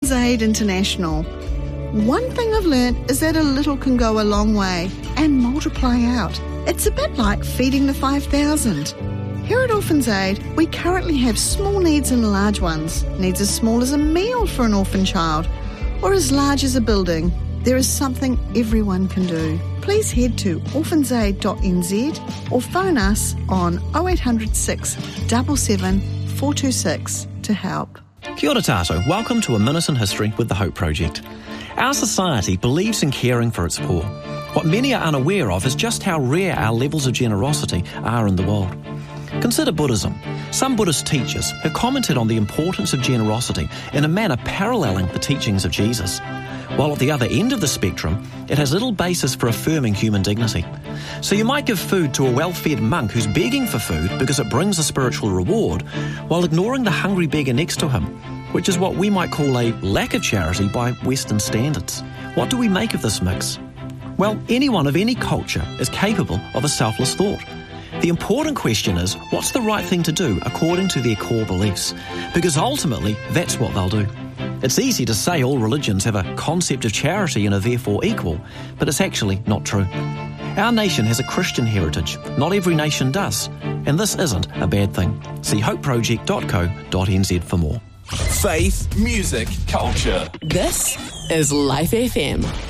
Aid International. One thing I've learned is that a little can go a long way and multiply out. It's a bit like feeding the 5,000. Here at Orphans Aid, we currently have small needs and large ones. Needs as small as a meal for an orphan child, or as large as a building. There is something everyone can do. Please head to orphansaid.nz or phone us on 0800 677 426 to help. Kia ora tātou, welcome to A Minute in History with the Hope Project. Our society believes in caring for its poor. What many are unaware of is just how rare our levels of generosity are in the world. Consider Buddhism. Some Buddhist teachers have commented on the importance of generosity in a manner paralleling the teachings of Jesus. While at the other end of the spectrum, it has little basis for affirming human dignity. So you might give food to a well-fed monk who's begging for food because it brings a spiritual reward, while ignoring the hungry beggar next to him, which is what we might call a lack of charity by Western standards. What do we make of this mix? Well, anyone of any culture is capable of a selfless thought. The important question is, what's the right thing to do according to their core beliefs? Because ultimately, that's what they'll do. It's easy to say all religions have a concept of charity and are therefore equal, but it's actually not true. Our nation has a Christian heritage. Not every nation does, and this isn't a bad thing. See hopeproject.co.nz for more. Faith, music, culture. This is Life FM.